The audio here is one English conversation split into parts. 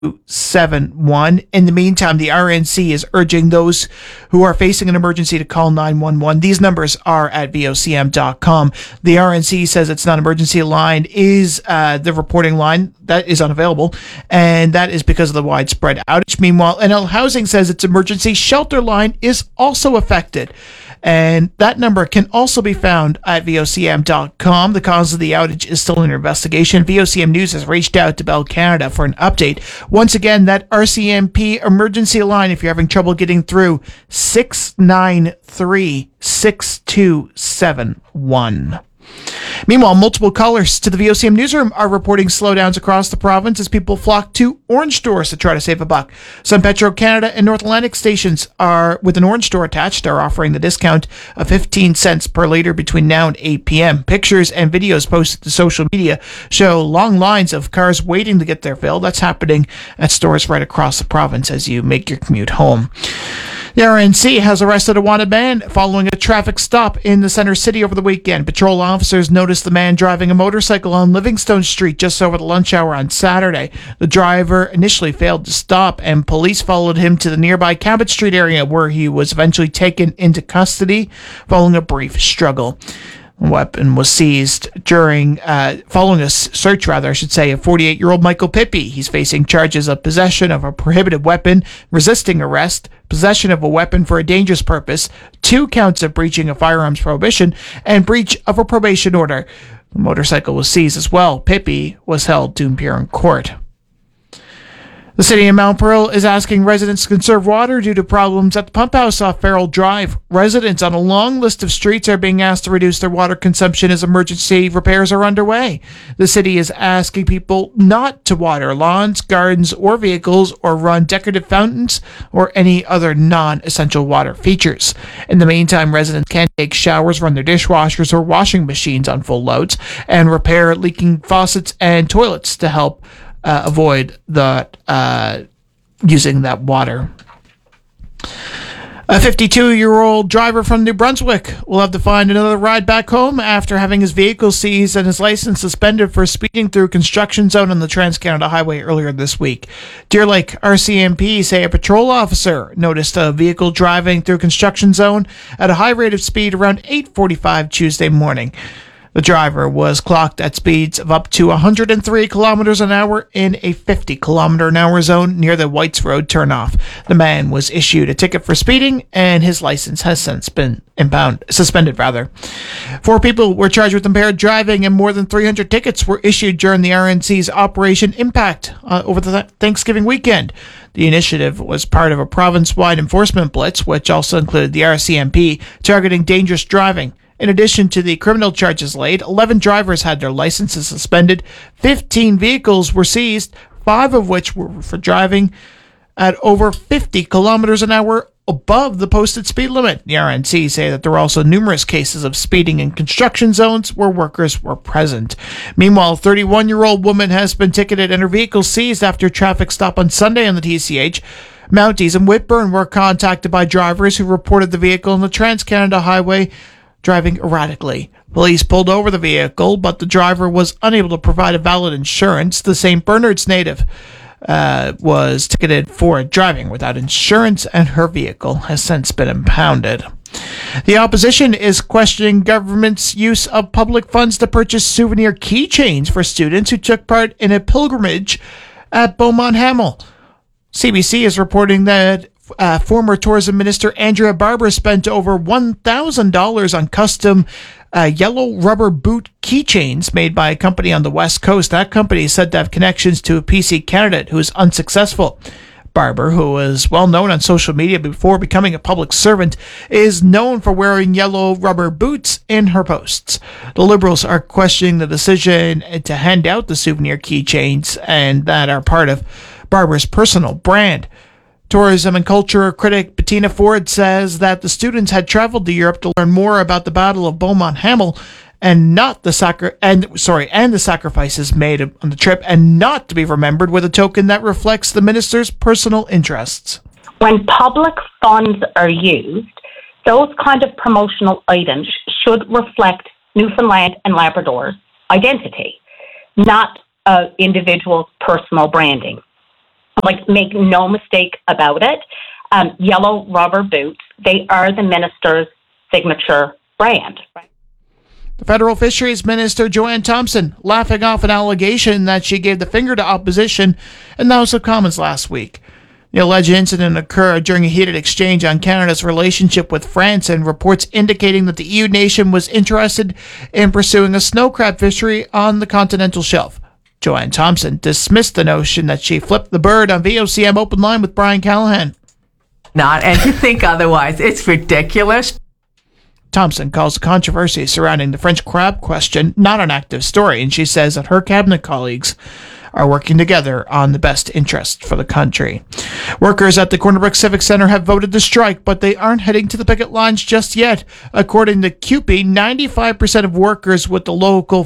6271. In the meantime, the RNC is urging those who are facing an emergency to call 911. These numbers are at vocm.com. The RNC says its non-emergency line is the reporting line that is unavailable, and that is because of the widespread outage. Meanwhile, NL Housing says its emergency shelter line is also affected, and that number can also be found at vocm.com. The cause of the outage is still under investigation. VOCM News has reached out to Bell Canada for an update. Once again, that RCMP emergency line, if you're having trouble getting through, 693-6271. Meanwhile, multiple callers to the VOCM newsroom are reporting slowdowns across the province as people flock to orange stores to try to save a buck. Some Petro-Canada and North Atlantic stations are with an orange store attached are offering the discount of 15 cents per litre between now and 8 p.m. Pictures and videos posted to social media show long lines of cars waiting to get their fill. That's happening at stores right across the province as you make your commute home. The RNC has arrested a wanted man following a traffic stop in the center city over the weekend. Patrol officers noticed the man driving a motorcycle on Livingstone Street just over the lunch hour on Saturday. The driver initially failed to stop, and police followed him to the nearby Cabot Street area, where he was eventually taken into custody following a brief struggle. Weapon was seized following a search, of 48-year-old Michael Pippi. He's facing charges of possession of a prohibited weapon, resisting arrest, possession of a weapon for a dangerous purpose, 2 counts of breaching a firearms prohibition, and breach of a probation order. The motorcycle was seized as well. Pippi was held to appear in court. The city of Mount Pearl is asking residents to conserve water due to problems at the pump house off Farrell Drive. Residents on a long list of streets are being asked to reduce their water consumption as emergency repairs are underway. The city is asking people not to water lawns, gardens, or vehicles, or run decorative fountains or any other non-essential water features. In the meantime, residents can take showers, run their dishwashers or washing machines on full loads, and repair leaking faucets and toilets to help avoid using that water. A 52-year-old driver from New Brunswick will have to find another ride back home after having his vehicle seized and his license suspended for speeding through a construction zone on the Trans-Canada Highway earlier this week. Deer Lake RCMP say a patrol officer noticed a vehicle driving through a construction zone at a high rate of speed around 8:45 Tuesday morning. The driver was clocked at speeds of up to 103 kilometers an hour in a 50 kilometer an hour zone near the Whites Road turnoff. The man was issued a ticket for speeding, and his license has since been suspended. 4 people were charged with impaired driving, and more than 300 tickets were issued during the RNC's Operation Impact over the Thanksgiving weekend. The initiative was part of a province-wide enforcement blitz, which also included the RCMP targeting dangerous driving. In addition to the criminal charges laid, 11 drivers had their licenses suspended, 15 vehicles were seized, 5 of which were for driving at over 50 kilometers an hour above the posted speed limit. The RNC say that there were also numerous cases of speeding in construction zones where workers were present. Meanwhile, a 31-year-old woman has been ticketed and her vehicle seized after a traffic stop on Sunday on the TCH. Mounties and Whitburn were contacted by drivers who reported the vehicle on the Trans-Canada Highway driving erratically. Police pulled over the vehicle, but the driver was unable to provide a valid insurance. The St. Bernard's native was ticketed for driving without insurance, and her vehicle has since been impounded. The opposition is questioning government's use of public funds to purchase souvenir keychains for students who took part in a pilgrimage at Beaumont Hamel. CBC is reporting that former Tourism Minister Andrea Barber spent over $1,000 on custom yellow rubber boot keychains made by a company on the West Coast. That company is said to have connections to a PC candidate who is unsuccessful. Barber, who was well known on social media before becoming a public servant, is known for wearing yellow rubber boots in her posts. The Liberals are questioning the decision to hand out the souvenir keychains and that are part of Barber's personal brand. Tourism and culture critic Bettina Ford says that the students had traveled to Europe to learn more about the Battle of Beaumont Hamel and the sacrifices made on the trip, and not to be remembered with a token that reflects the minister's personal interests. When public funds are used, those kind of promotional items should reflect Newfoundland and Labrador's identity, not individuals' personal branding. Like, make no mistake about it, yellow rubber boots, they are the minister's signature brand. The Federal Fisheries Minister, Joanne Thompson, laughing off an allegation that she gave the finger to opposition in the House of Commons last week. The alleged incident occurred during a heated exchange on Canada's relationship with France and reports indicating that the EU nation was interested in pursuing a snow crab fishery on the continental shelf. Joanne Thompson dismissed the notion that she flipped the bird on VOCM Open Line with Brian Callahan. Not, and to think otherwise, it's ridiculous. Thompson calls the controversy surrounding the French crab question not an active story, and she says that her cabinet colleagues are working together on the best interest for the country. Workers at the Corner Brook Civic Center have voted to strike, but they aren't heading to the picket lines just yet. According to CUPE, 95% of workers with the local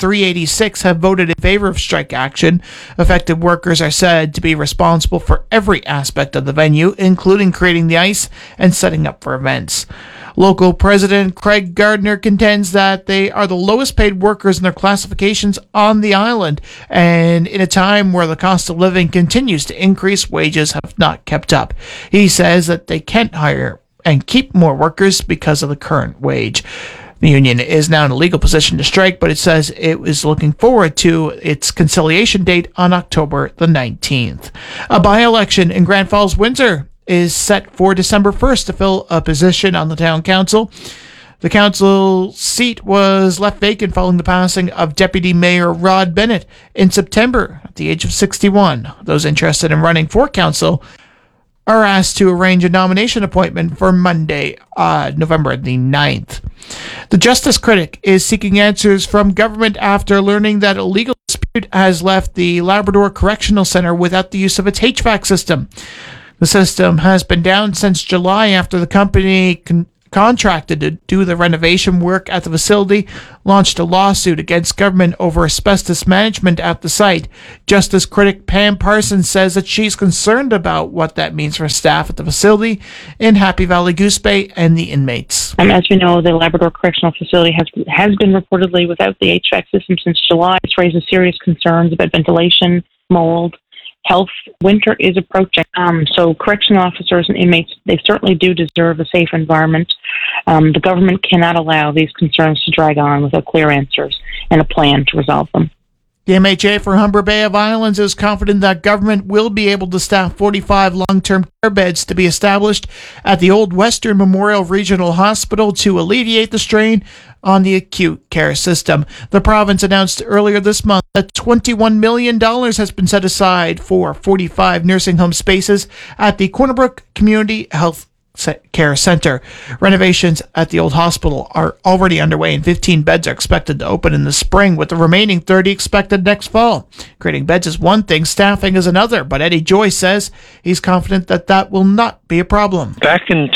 4386 have voted in favor of strike action. Affected workers are said to be responsible for every aspect of the venue, including creating the ice and setting up for events. Local President Craig Gardner contends that they are the lowest paid workers in their classifications on the island, and in a time where the cost of living continues to increase, wages have not kept up. He says that they can't hire and keep more workers because of the current wage. The union is now in a legal position to strike, but it says it is looking forward to its conciliation date on October the 19th. A by-election in Grand Falls, Windsor is set for December 1st to fill a position on the town council. The council seat was left vacant following the passing of Deputy Mayor Rod Bennett in September at the age of 61. Those interested in running for council are asked to arrange a nomination appointment for Monday, November the 9th. The Justice Critic is seeking answers from government after learning that a legal dispute has left the Labrador Correctional Centre without the use of its HVAC system. The system has been down since July after the company contracted to do the renovation work at the facility launched a lawsuit against government over asbestos management at the site. Justice Critic Pam Parsons says that she's concerned about what that means for staff at the facility in Happy Valley Goose Bay and the inmates. As you know, the Labrador Correctional Facility has been reportedly without the HVAC system since July. It's raised serious concerns about ventilation, mold, health. Winter is approaching, so correctional officers and inmates, they certainly do deserve a safe environment. The government cannot allow these concerns to drag on without clear answers and a plan to resolve them. The MHA for Humber Bay of Islands is confident that government will be able to staff 45 long-term care beds to be established at the Old Western Memorial Regional Hospital to alleviate the strain on the acute care system. The province announced earlier this month that $21 million has been set aside for 45 nursing home spaces at the Corner Brook Community Health Care Center. Renovations at the old hospital are already underway and 15 beds are expected to open in the spring, with the remaining 30 expected next fall. Creating beds is one thing, staffing is another, but Eddie Joyce says he's confident that that will not be a problem. Back in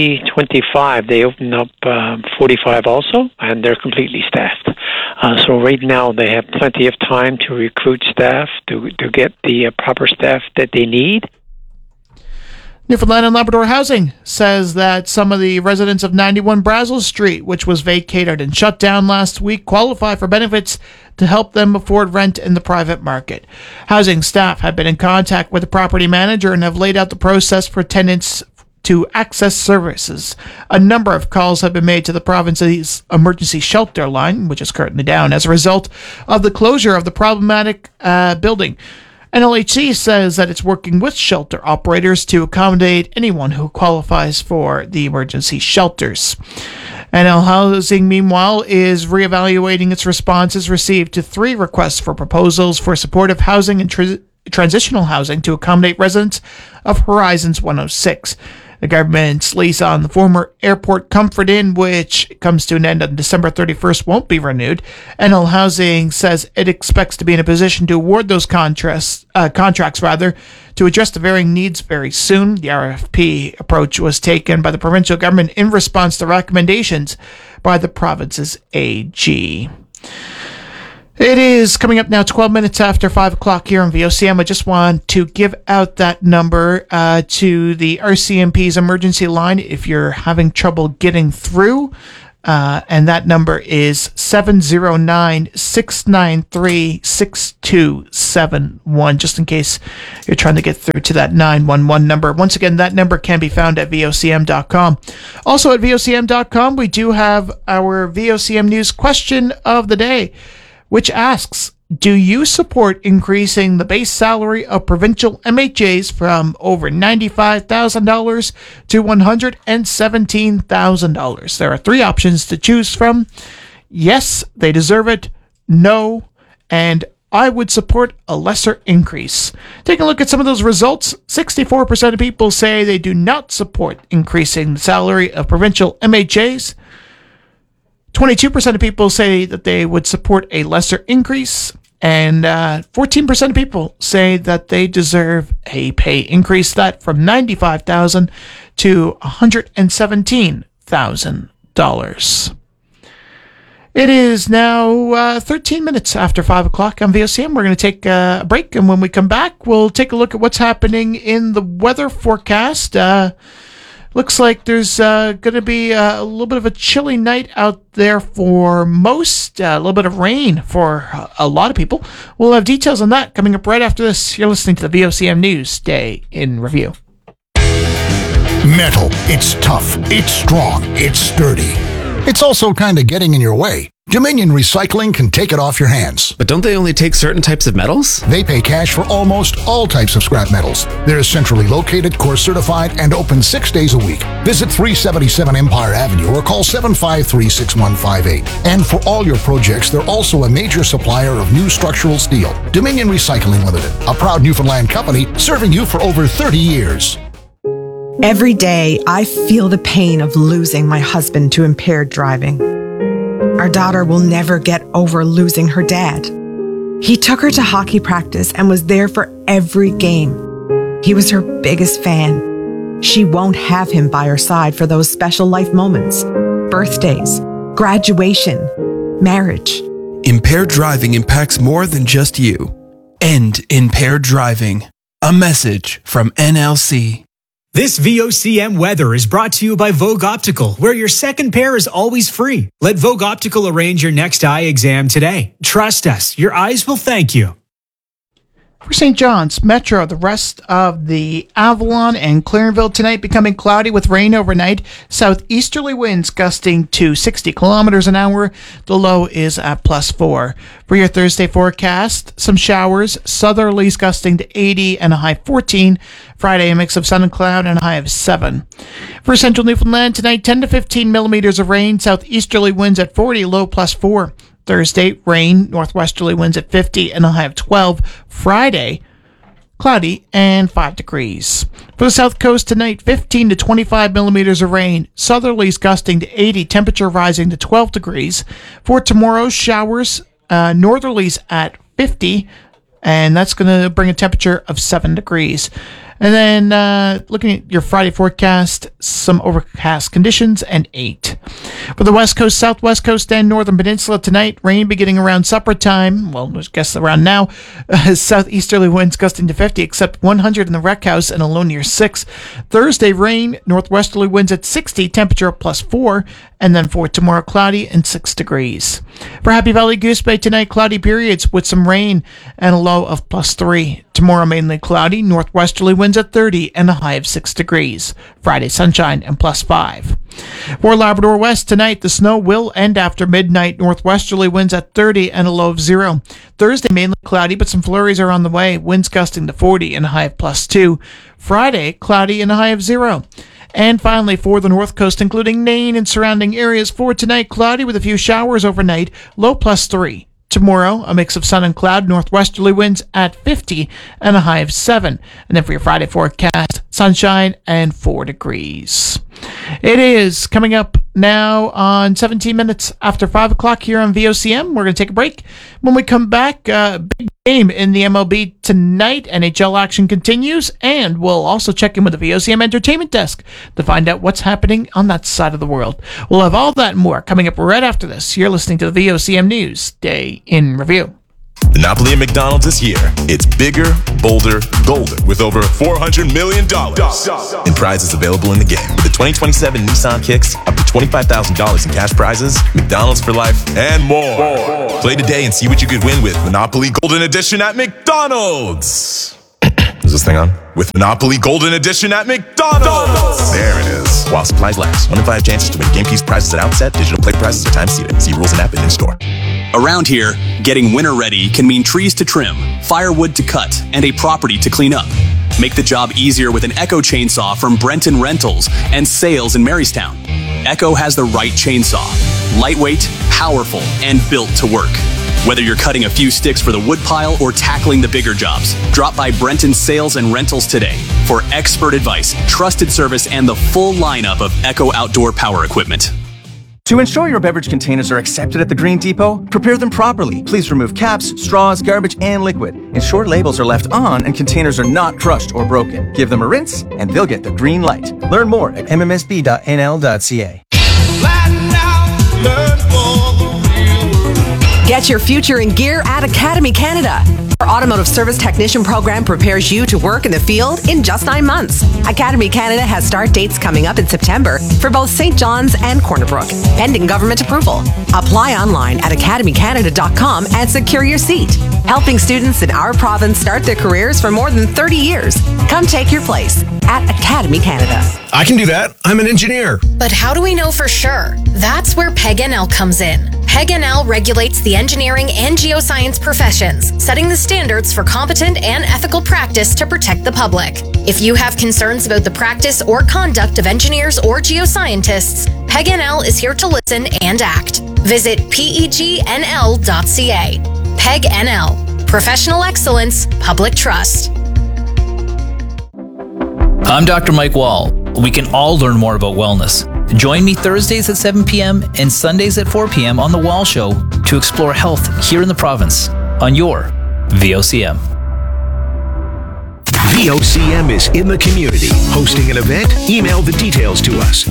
2025, they opened up 45 also, and they're completely staffed. So right now they have plenty of time to recruit staff, to get the proper staff that they need. Newfoundland and Labrador Housing says that some of the residents of 91 Brazil Street, which was vacated and shut down last week, qualify for benefits to help them afford rent in the private market. Housing staff have been in contact with the property manager and have laid out the process for tenants to access services. A number of calls have been made to the province's emergency shelter line, which is currently down, as a result of the closure of the problematic building. NLHC says that it's working with shelter operators to accommodate anyone who qualifies for the emergency shelters. NL Housing, meanwhile, is reevaluating its responses received to 3 requests for proposals for supportive housing and transitional housing to accommodate residents of Horizons 106. The government's lease on the former Airport Comfort Inn, which comes to an end on December 31st, won't be renewed. NL Housing says it expects to be in a position to award those contracts to address the varying needs very soon. The RFP approach was taken by the provincial government in response to recommendations by the province's AG. It is coming up now 12 minutes after 5 o'clock here on VOCM. I just want to give out that number to the RCMP's emergency line if you're having trouble getting through. and that number is 709-693-6271, just in case you're trying to get through to that 911 number. Once again, that number can be found at VOCM.com. Also at VOCM.com, we do have our VOCM News question of the day, which asks, do you support increasing the base salary of provincial MHAs from over $95,000 to $117,000? There are three options to choose from. Yes, they deserve it. No, and I would support a lesser increase. Taking a look at some of those results, 64% of people say they do not support increasing the salary of provincial MHAs. 22% of people say that they would support a lesser increase, and 14% of people say that they deserve a pay increase, that from $95,000 to $117,000. It is now 13 minutes after 5 o'clock on VOCM. We're going to take a break, and when we come back, we'll take a look at what's happening in the weather forecast. Looks like there's going to be a little bit of a chilly night out there for most, a little bit of rain for a lot of people. We'll have details on that coming up right after this. You're listening to the VOCM News Day in Review. Metal. It's tough. It's strong. It's sturdy. It's also kind of getting in your way. Dominion Recycling can take it off your hands. But don't they only take certain types of metals? They pay cash for almost all types of scrap metals. They're centrally located, core certified, and open 6 days a week. Visit 377 Empire Avenue or call 753-6158. And for all your projects, they're also a major supplier of new structural steel. Dominion Recycling Limited, a proud Newfoundland company serving you for over 30 years. Every day, I feel the pain of losing my husband to impaired driving. Our daughter will never get over losing her dad. He took her to hockey practice and was there for every game. He was her biggest fan. She won't have him by her side for those special life moments, birthdays, graduation, marriage. Impaired driving impacts more than just you. End impaired driving. A message from NLC. This VOCM weather is brought to you by Vogue Optical, where your second pair is always free. Let Vogue Optical arrange your next eye exam today. Trust us, your eyes will thank you. For St. John's, Metro, the rest of the Avalon and Clarenville tonight becoming cloudy with rain overnight. Southeasterly winds gusting to 60 kilometers an hour. The low is at +4. For your Thursday forecast, some showers, southerlies gusting to 80 and a high 14. Friday, a mix of sun and cloud and a high of 7. For central Newfoundland, tonight 10 to 15 millimeters of rain. Southeasterly winds at 40, low +4. Thursday, rain, northwesterly winds at 50 and a high of 12. Friday, cloudy and 5 degrees. For the south coast tonight, 15 to 25 millimeters of rain. Southerlies gusting to 80, temperature rising to 12 degrees. For tomorrow, showers, northerlies at 50, and that's going to bring a temperature of 7 degrees. And then looking at your Friday forecast, some overcast conditions and 8. For the west coast, southwest coast, and northern peninsula tonight, rain beginning around supper time. Well, I guess around now. Southeasterly winds gusting to 50, except 100 in the Rec House and a low near 6. Thursday, rain, northwesterly winds at 60, temperature +4. And then for tomorrow, cloudy and 6 degrees. For Happy Valley Goose Bay tonight, cloudy periods with some rain and a low of +3. Tomorrow, mainly cloudy, northwesterly winds at 30 and a high of 6 degrees. Friday, sunshine and +5. For Labrador West tonight, the snow will end after midnight. Northwesterly winds at 30 and a low of 0. Thursday, mainly cloudy, but some flurries are on the way. Winds gusting to 40 and a high of +2. Friday, cloudy and a high of 0. And finally, for the north coast, including Nain and surrounding areas, for tonight, cloudy with a few showers overnight, low +3. Tomorrow, a mix of sun and cloud, northwesterly winds at 50 and a high of 7. And then for your Friday forecast, sunshine and 4 degrees. It is coming up now on 17 minutes after 5 o'clock here on VOCM. We're going to take a break. When we come back, big game in the MLB tonight. NHL action continues, and we'll also check in with the VOCM Entertainment Desk to find out what's happening on that side of the world. We'll have all that and more coming up right after this. You're listening to the VOCM News Day in Review. Monopoly at McDonald's is here. It's bigger, bolder, golder, with over $400 million in prizes available in the game. With the 2027 Nissan Kicks, up to $25,000 in cash prizes, McDonald's for life, and more. Play today and see what you could win with Monopoly Golden Edition at McDonald's. Is this thing on? With Monopoly Golden Edition at McDonald's. There it is. While supplies last. 1 in 5 chances to win game keys prizes at outset. Digital play prizes are time seated. See rules and app and in-store. Around here, getting winter ready can mean trees to trim, firewood to cut, and a property to clean up. Make the job easier with an Echo chainsaw from Brenton Rentals and Sales in Marystown. Echo has the right chainsaw. Lightweight, powerful, and built to work. Whether you're cutting a few sticks for the woodpile or tackling the bigger jobs, drop by Brenton Sales and Rentals today for expert advice, trusted service, and the full lineup of Echo outdoor power equipment. To ensure your beverage containers are accepted at the Green Depot, prepare them properly. Please remove caps, straws, garbage, and liquid. Ensure labels are left on and containers are not crushed or broken. Give them a rinse and they'll get the green light. Learn more at mmsb.nl.ca. Get your future in gear at Academy Canada. Our automotive service technician program prepares you to work in the field in just 9 months. Academy Canada has start dates coming up in September for both St. John's and Corner Brook, pending government approval. Apply online at academycanada.com and secure your seat. Helping students in our province start their careers for more than 30 years. Come take your place at Academy Canada. I can do that. I'm an engineer. But how do we know for sure? That's where PEG-NL comes in. PEG-NL regulates the engineering and geoscience professions, setting the standards for competent and ethical practice to protect the public. If you have concerns about the practice or conduct of engineers or geoscientists, PEG-NL is here to listen and act. Visit pegnl.ca. PEG-NL. Professional excellence, public trust. I'm Dr. Mike Wall. We can all learn more about wellness. Join me Thursdays at 7 p.m. and Sundays at 4 p.m. on The Wall Show to explore health here in the province on your VOCM. VOCM is in the community. Hosting an event? Email the details to us.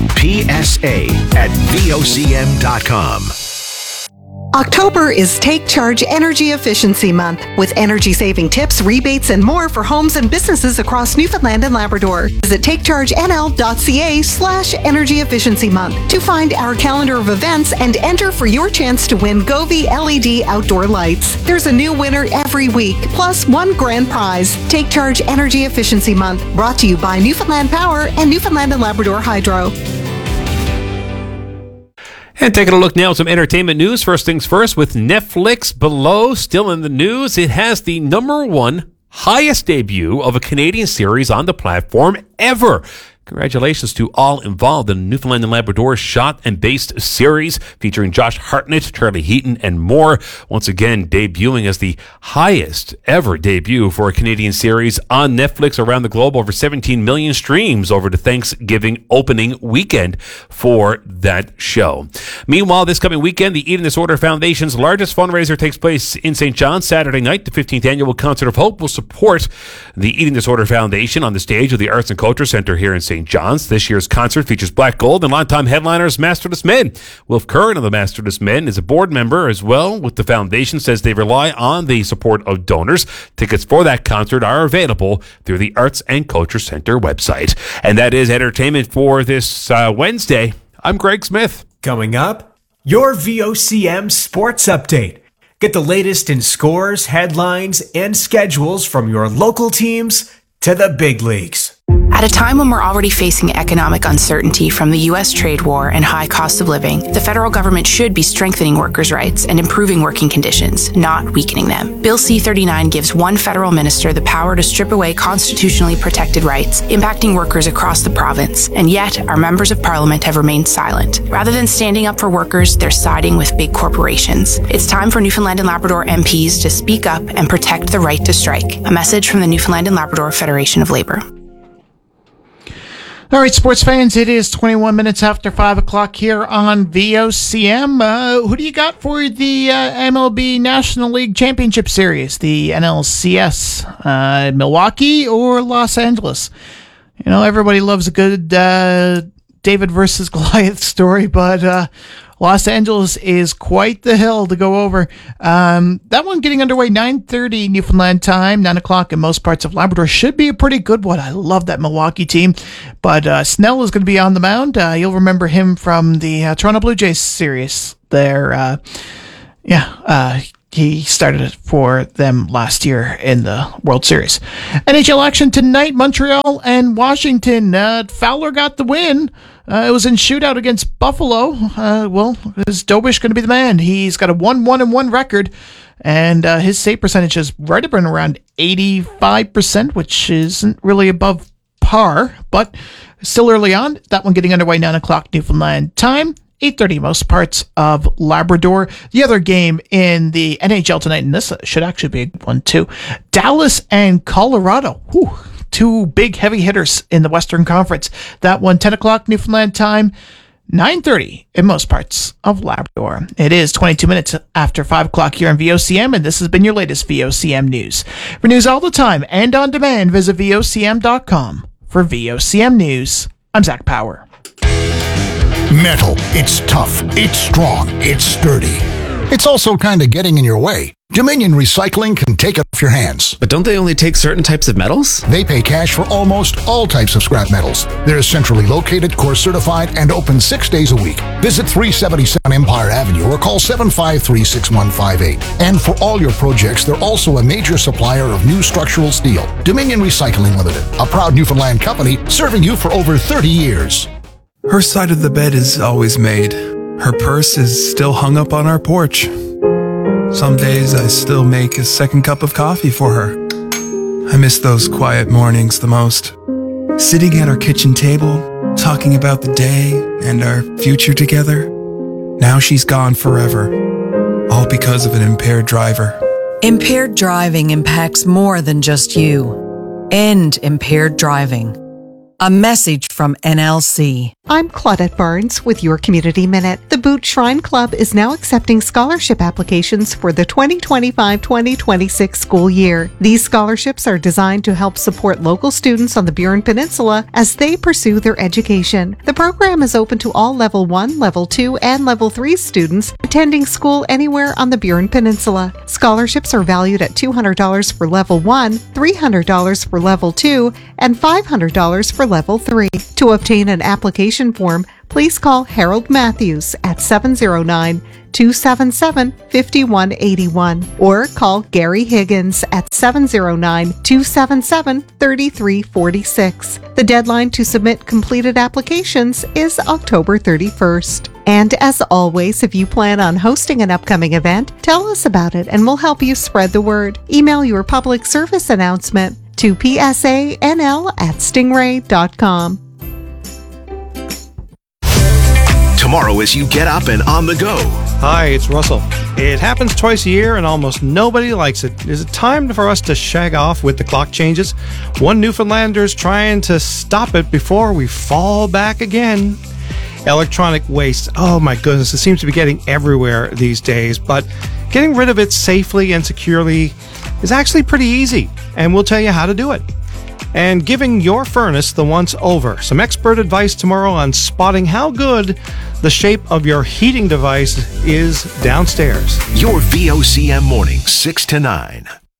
PSA@VOCM.com. October is Take Charge Energy Efficiency Month, with energy-saving tips, rebates, and more for homes and businesses across Newfoundland and Labrador. Visit takechargenl.ca/energy efficiency month to find our calendar of events and enter for your chance to win Govee LED outdoor lights. There's a new winner every week, plus one grand prize. Take Charge Energy Efficiency Month, brought to you by Newfoundland Power and Newfoundland and Labrador Hydro. And taking a look now at some entertainment news. First things first, with Netflix below, still in the news, it has the #1 highest debut of a Canadian series on the platform ever. Congratulations to all involved in the Newfoundland and Labrador shot and based series featuring Josh Hartnett, Charlie Heaton, and more. Once again, debuting as the highest ever debut for a Canadian series on Netflix around the globe. Over 17 million streams over the Thanksgiving opening weekend for that show. Meanwhile, this coming weekend, the Eating Disorder Foundation's largest fundraiser takes place in St. John's Saturday night. The 15th Annual Concert of Hope will support the Eating Disorder Foundation on the stage of the Arts and Culture Center here in St. John's. This year's concert features Black Gold and longtime headliners Masterless Men. Wilf Curran of the Masterless Men is a board member as well with the foundation, says they rely on the support of donors. Tickets for that concert are available through the Arts and Culture Center website. And that is entertainment for this Wednesday. I'm Greg Smith. Coming up, your VOCM Sports Update. Get the latest in scores, headlines, and schedules from your local teams to the big leagues. At a time when we're already facing economic uncertainty from the U.S. trade war and high cost of living, the federal government should be strengthening workers' rights and improving working conditions, not weakening them. Bill C-39 gives one federal minister the power to strip away constitutionally protected rights, impacting workers across the province, and yet our members of parliament have remained silent. Rather than standing up for workers, they're siding with big corporations. It's time for Newfoundland and Labrador MPs to speak up and protect the right to strike. A message from the Newfoundland and Labrador Federation of Labor. All right, sports fans, it is 21 minutes after 5 o'clock here on VOCM. Who do you got for the MLB National League Championship Series, the NLCS? Milwaukee or Los Angeles? You know, everybody loves a good David versus Goliath story, but a Los Angeles is quite the hill to go over. That one getting underway 9:30 Newfoundland time, 9 o'clock in most parts of Labrador. Should be a pretty good one. I love that Milwaukee team. But Snell is going to be on the mound. You'll remember him from the Toronto Blue Jays series there. He started it for them last year in the World Series. NHL action tonight, Montreal and Washington. Fowler got the win. It was in shootout against Buffalo. Is Dobish going to be the man? He's got a 1-1-1 record, and his save percentage is right up and around 85%, which isn't really above par, but still early on. That one getting underway 9 o'clock Newfoundland time. 8:30 most parts of Labrador. The other game in the NHL tonight, and this should actually be a good one too, Dallas and Colorado. Two big heavy hitters in the Western Conference. That one 10 o'clock Newfoundland time, 9:30 in most parts of Labrador. It is 22 minutes after 5 o'clock here on VOCM, and this has been your latest VOCM news. For news all the time and on demand, visit VOCM.com. For VOCM News, I'm Zach Power. Metal. It's tough. It's strong. It's sturdy. It's also kind of getting in your way. Dominion Recycling can take it off your hands. But don't they only take certain types of metals? They pay cash for almost all types of scrap metals. They're centrally located, core certified, and open 6 days a week. Visit 377 Empire Avenue or call 753-6158. And for all your projects, they're also a major supplier of new structural steel. Dominion Recycling Limited, a proud Newfoundland company serving you for over 30 years. Her side of the bed is always made. Her purse is still hung up on our porch. Some days I still make a second cup of coffee for her. I miss those quiet mornings the most. Sitting at our kitchen table, talking about the day and our future together. Now she's gone forever, all because of an impaired driver. Impaired driving impacts more than just you. End impaired driving. A message from NLC. I'm Claudette Barnes with your Community Minute. The Boot Shrine Club is now accepting scholarship applications for the 2025-2026 school year. These scholarships are designed to help support local students on the Burin Peninsula as they pursue their education. The program is open to all Level 1, Level 2, and Level 3 students attending school anywhere on the Burin Peninsula. Scholarships are valued at $200 for Level 1, $300 for Level 2, and $500 for Level 3. To obtain an application form, please call Harold Matthews at 709-277-5181 or call Gary Higgins at 709-277-3346. The deadline to submit completed applications is October 31st. And as always, if you plan on hosting an upcoming event, tell us about it and we'll help you spread the word. Email your public service announcement to psanl@stingray.com. Tomorrow as you get up and on the go. Hi, it's Russell. It happens twice a year and almost nobody likes it. Is it time for us to shag off with the clock changes? One Newfoundlander's trying to stop it before we fall back again. Electronic waste. Oh my goodness, it seems to be getting everywhere these days, but getting rid of it safely and securely is actually pretty easy, and we'll tell you how to do it. And giving your furnace the once over. Some expert advice tomorrow on spotting how good the shape of your heating device is downstairs. Your VOCM morning, 6 to 9.